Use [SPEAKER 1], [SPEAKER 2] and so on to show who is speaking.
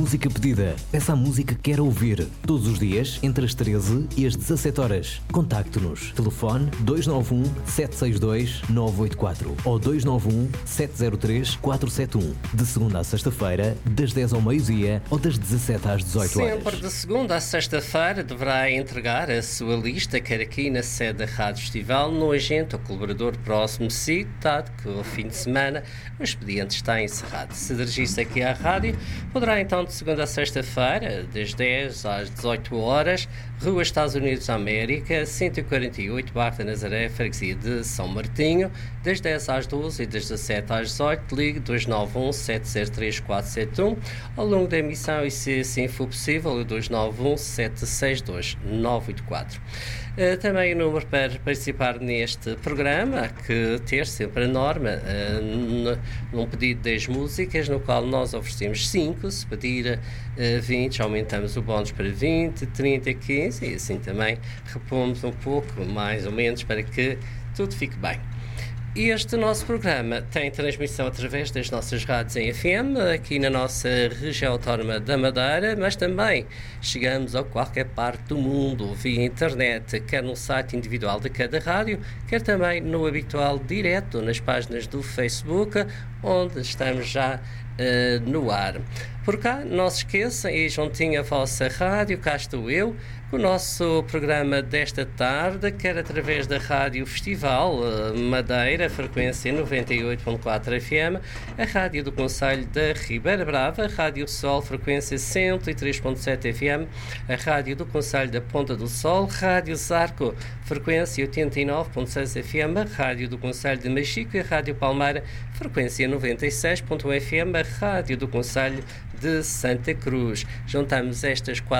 [SPEAKER 1] música pedida. Peça a música que quer ouvir. Todos os dias, entre as 13 e as 17 horas. Contacte-nos. Telefone 291 762 984 ou 291 703 471. De segunda à sexta-feira, das 10 ao meio-dia ou das 17 às 18 horas.
[SPEAKER 2] Sempre de segunda à sexta-feira deverá entregar a sua lista, quer aqui na sede da Rádio Festival, no agente ou colaborador próximo de si, dado que o fim de semana o expediente está encerrado. Se dirigir-se aqui à rádio, poderá então de segunda a sexta-feira, das 10 às 18 horas, Rua Estados Unidos da América, 148, Barra da Nazaré, freguesia de São Martinho, das 10 às 12 e das 17 às 18, ligue 291 703 471, ao longo da emissão e se assim for possível, o 291 762 984. Também o número para participar neste programa, que ter sempre a norma, num pedido de 10 músicas, no qual nós oferecemos 5, se pedir 20, aumentamos o bónus para 20, 30, 15, e assim também repomos um pouco, mais ou menos, para que tudo fique bem. Este nosso programa tem transmissão através das nossas rádios em FM, aqui na nossa região autónoma da Madeira, mas também chegamos a qualquer parte do mundo via internet, quer no site individual de cada rádio, quer também no habitual direto nas páginas do Facebook, onde estamos já no ar. Por cá, não se esqueçam, e juntinho a vossa rádio, cá estou eu, o nosso programa desta tarde, quer através da Rádio Festival Madeira, frequência 98.4 FM, a Rádio do Concelho da Ribeira Brava, a Rádio Sol, frequência 103.7 FM, a Rádio do Concelho da Ponta do Sol, Rádio Zarco, frequência 89.6 FM, a Rádio do Concelho de Machico e a Rádio Palmeira, frequência 96.1 FM, a Rádio do Concelho de Santa Cruz. Juntamos estas quatro